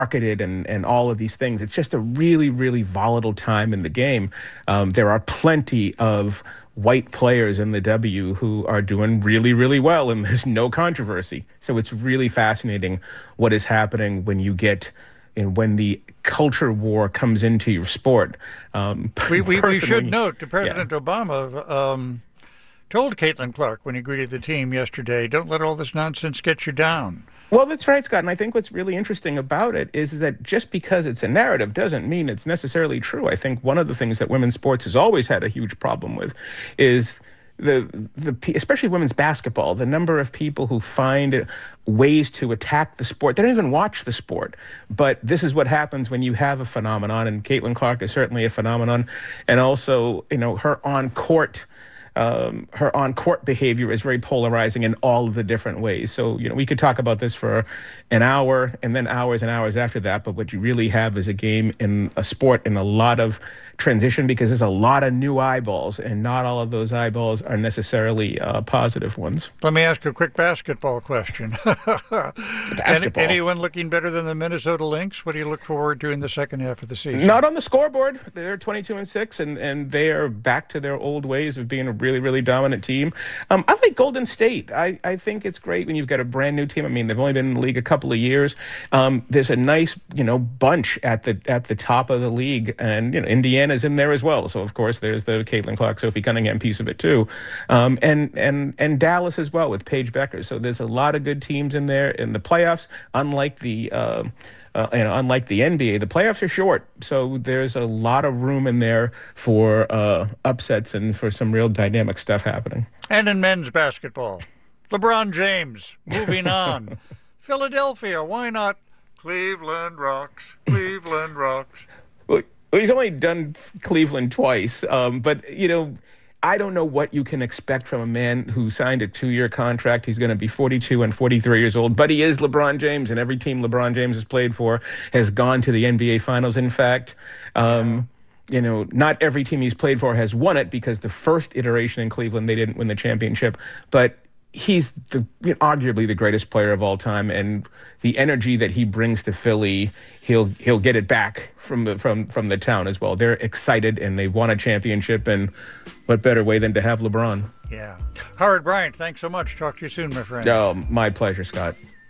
marketed and all of these things. It's just a really, really volatile time in the game. There are plenty of white players in the W who are doing really, really well, and there's no controversy. So it's really fascinating what is happening when you get and when the culture war comes into your sport. We should note that President Obama told Caitlin Clark when he greeted the team yesterday, don't let all this nonsense get you down. Well, that's right, Scott. And I think what's really interesting about it is that just because it's a narrative doesn't mean it's necessarily true. I think one of the things that women's sports has always had a huge problem with is especially women's basketball, the number of people who find ways to attack the sport. They don't even watch the sport. But this is what happens when you have a phenomenon, and Caitlin Clark is certainly a phenomenon. And also, her on-court behavior is very polarizing in all of the different ways. So, we could talk about this for an hour and then hours and hours after that. But what you really have is a game in a sport in a lot of transition, because there's a lot of new eyeballs, and not all of those eyeballs are necessarily positive ones. Let me ask a quick basketball question. Anyone looking better than the Minnesota Lynx? What do you look forward to in the second half of the season? Not on the scoreboard. They're 22-6, and they are back to their old ways of being a really, really dominant team. I like Golden State. I think it's great when you've got a brand new team. I mean, they've only been in the league a couple of years. There's a nice, bunch at the top of the league, and Indiana's in there as well. So of course there's the Caitlin Clark, Sophie Cunningham piece of it too, and Dallas as well with Paige Becker. So there's a lot of good teams in there in the playoffs. Unlike the NBA, the playoffs are short, so there's a lot of room in there for upsets and for some real dynamic stuff happening. And in men's basketball, LeBron James moving on. Philadelphia, why not? Cleveland rocks. Cleveland rocks. Well, he's only done Cleveland twice, but I don't know what you can expect from a man who signed a 2-year contract. He's going to be 42 and 43 years old, but he is LeBron James, and every team LeBron James has played for has gone to the NBA Finals. In fact, not every team he's played for has won it, because the first iteration in Cleveland, they didn't win the championship, but he's arguably the greatest player of all time, and the energy that he brings to Philly, he'll get it back from the town as well. They're excited, and they won a championship, and what better way than to have LeBron? Yeah. Howard Bryant, thanks so much. Talk to you soon, my friend. Oh, my pleasure, Scott.